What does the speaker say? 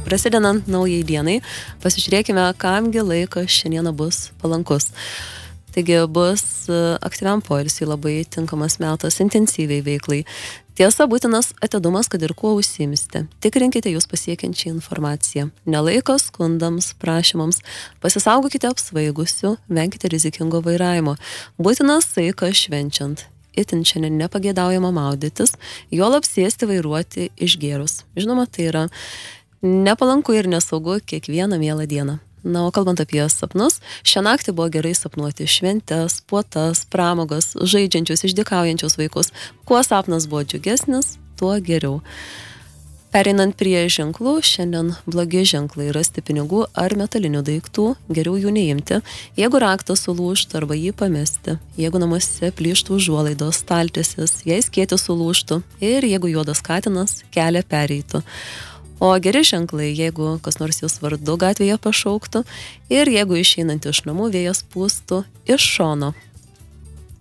prasidedant naujai dienai, pasižiūrėkime, kamgi laikas šiandieną bus palankus. Taigi bus aktyviam poilsiui labai tinkamas metas, intensyviai veiklai. Tiesa, būtinas atidumas, kad ir kuo užsiimsite. Tikrinkite jūs pasiekiančią informaciją. Nelaikas skundams, prašymams. Pasisaugokite apsvaigusių, venkite rizikingo vairavimo. Būtinas saikas švenčiant. Itin šiandien nepageidaujama maudytis, juolab sėsti vairuoti išgėrus. Žinoma, tai yra nepalanku ir nesaugu kiekvieną mielą dieną. Na, o kalbant apie sapnus, šią naktį buvo gerai sapnuoti šventes, puotas, pramogas, žaidžiančius, išdykaujančius vaikus. Kuo sapnas buvo džiugesnis, tuo geriau. Pereinant prie ženklų, šiandien blogi ženklai rasti pinigų ar metalinių daiktų, geriau jų neimti. Jeigu raktas sulūžtų arba jį pamesti, jeigu namuose plyštų užuolaidos, staltiesės, jei skėtis sulūžtų ir jeigu juodas katinas kelią pereitų. O geri ženklai, jeigu kas nors jūs vardu gatvėje pašauktų ir jeigu išeinant iš namų vėjas pūstų iš šono.